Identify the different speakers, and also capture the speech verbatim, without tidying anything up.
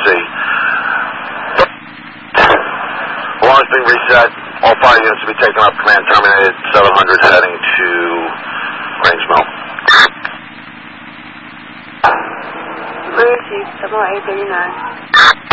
Speaker 1: see. Alarm's being reset. All fire units will be taken up. Command terminated. seven hundred heading to Range Mill.
Speaker 2: Emergency, double A thirty-nine.